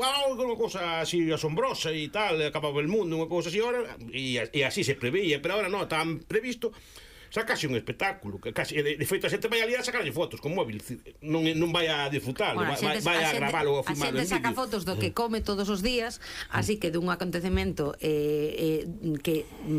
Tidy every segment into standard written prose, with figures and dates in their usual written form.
unha cousa así asombrosa e tal, acababa el mundo, unha cousa así, ahora, e así se preveía, pero ahora non, tan previsto, xa casi un espectáculo, que casi, de feito a xente vai ali a sacarlle fotos con móvil, non vai a disfrutar, Bueno, vai a gravalo ou a filmalo en xente saca vídeo. fotos do que come todos os días, así que dun acontecemento que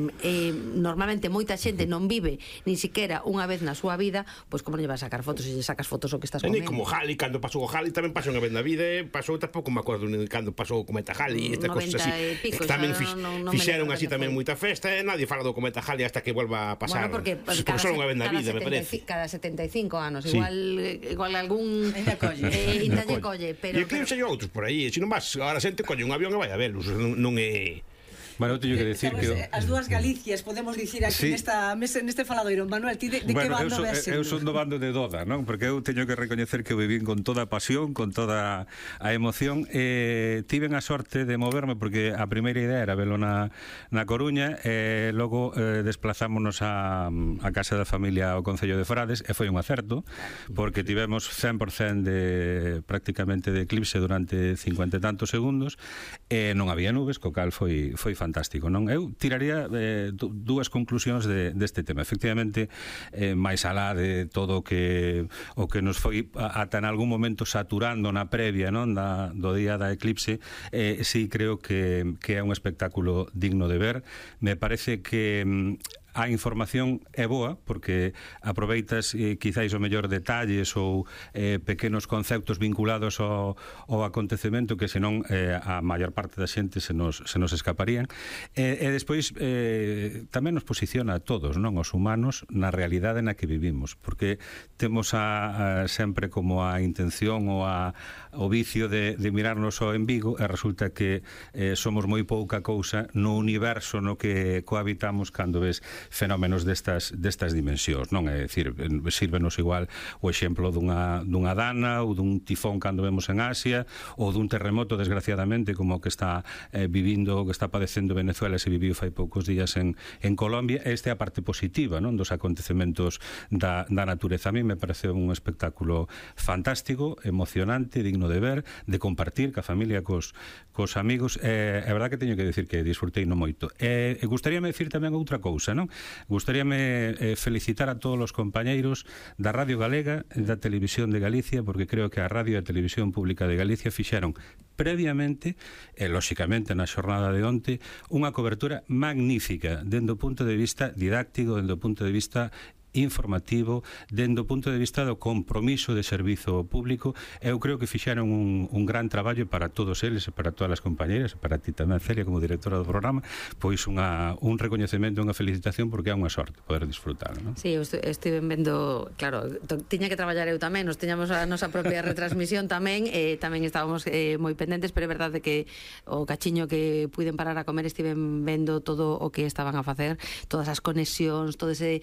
normalmente moita xente non vive nin siquiera unha vez na súa vida, pois como non lle vas a sacar fotos se lle sacas fotos o que estás comendo. E como Halley, cando pasou o Halley tamén pasou unha vez na vida, pasou, tampouco me acordo nin cando pasou o cometa Halley, estas cosas así, tamén fixeron así tamén moita festa, e nadie fala do cometa Halley hasta que vuelva a pasar. Bueno, porque só unha vez na vida, me parece. Cada 75 anos, Sí. igual algún Ainda colle. ainda lle colle, pero E eclipse e outros por aí, se non vas, agora a xente colle un avión e vai a velos, non é... Bueno, eu teño que decir que... As dúas Galicias, podemos dicir aquí neste faladoiro. Manuel, ti de que bando ves? Eu son do bando de Doda, non? Porque eu teño que recoñecer que o vivín con toda a pasión, con toda a emoción. Tiven a sorte de moverme, porque a primeira idea era velo na Coruña, e logo desplazámonos a casa da familia ao Concello de Frades, e foi un acerto, porque tivemos 100% prácticamente de eclipse durante 50 e tantos segundos, e non había nubes, co cal foi fantástico, non? Eu tiraría dúas conclusións deste tema. Efectivamente, máis alá de todo o que nos foi ata en algún momento saturando na previa, non, do día da eclipse, sí creo que é un espectáculo digno de ver. Me parece que a información é boa, porque aproveitas quizáis o mellor detalles ou pequenos conceptos vinculados ao acontecemento que senón a maior parte da xente se nos escaparían, e despois tamén nos posiciona a todos, non, os humanos, na realidade na que vivimos, porque temos sempre como a intención ou o vicio de mirarnos ao en Vigo, e resulta que somos moi pouca cousa no universo no que cohabitamos cando ves fenómenos destas dimensións, non? É dicir, sírvenos igual o exemplo dunha dana ou dun tifón cando vemos en Asia, ou dun terremoto, desgraciadamente, como o que está vivindo, o que está padecendo Venezuela, se viviu fai poucos días en Colombia. Esta é a parte positiva, non, dos acontecementos da natureza. A mí me parece un espectáculo fantástico, emocionante, digno de ver, de compartir ca familia, cos amigos. É verdad que teño que decir que disfrutei no moito. E gustaríame decir tamén outra cousa, non? Gustaríame felicitar a todos os compañeiros da Radio Galega e da Televisión de Galicia, porque creo que a Radio e a Televisión Pública de Galicia fixeron previamente, e lóxicamente na xornada de onte, unha cobertura magnífica dende o punto de vista didáctico, dende o punto de vista informativo, dende o punto de vista do compromiso de servizo público. Eu creo que fixeron un gran traballo para todos eles e para todas as compañeras, e para ti tamén, Celia, como directora do programa, pois un recoñecemento, unha felicitación, porque é unha sorte poder disfrutar, non? Sí, eu estive vendo, claro, tiña que traballar eu tamén, nos tiñamos a nosa propia retransmisión tamén, tamén estábamos moi pendentes, pero é verdade que o cachiño que puiden parar a comer estiven vendo todo o que estaban a facer, todas as conexións, todo ese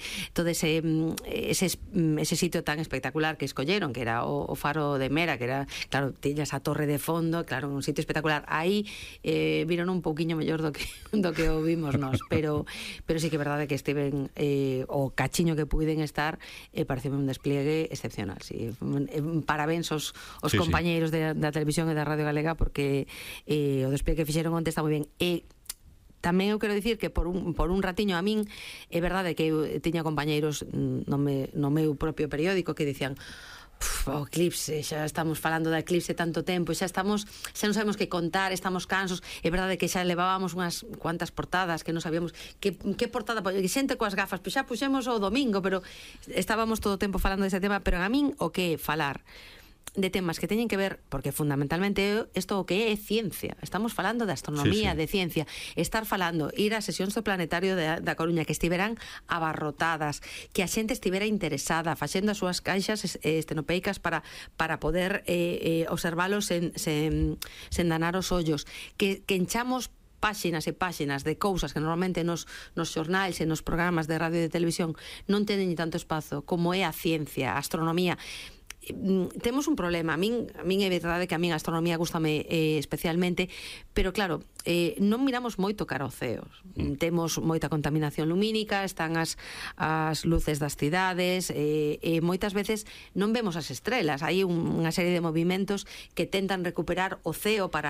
sitio tan espectacular que escolleron, que era o Faro de Mera, que era, claro, tiñas a torre de fondo, claro, un sitio espectacular. Aí viron un pouquiño mellor do que o vimos nós, pero sí que é verdade que estiven o cachiño que puiden estar, pareceu un despliegue excepcional. Sí. Parabéns aos compañeiros da Televisión e da Radio Galega, porque o despliegue que fixeron onte está moi ben. Tamén eu quero dicir que por un ratiño a min é verdade que eu tiña compañeiros no meu propio periódico que dicían: o eclipse, xa estamos falando da eclipse tanto tempo, xa non sabemos que contar, estamos cansos. É verdade que xa levábamos unhas cuantas portadas que non sabíamos que portada, xente coas gafas, pois xa puxemos o domingo, pero estábamos todo o tempo falando dese tema. Pero a min o que é falar de temas que teñen que ver, porque fundamentalmente isto o que é ciencia, estamos falando de astronomía, de ciencia, estar falando, ir ás sesións do planetario da Coruña, que estiveran abarrotadas, que a xente estivera interesada, facendo as súas caixas estenopeicas para poder observalos sen danar os ollos, que enchamos páxinas e páxinas de cousas que normalmente nos xornais e nos programas de radio e de televisión non teñen tanto espazo, como é a ciencia, a astronomía. Temos un problema. A min é verdade que a min a astronomía gústame especialmente, pero claro, non miramos moito cara ao ceo. Temos moita contaminación lumínica, están as luces das cidades, e moitas veces non vemos as estrelas. Hai unha serie de movimentos que tentan recuperar o ceo para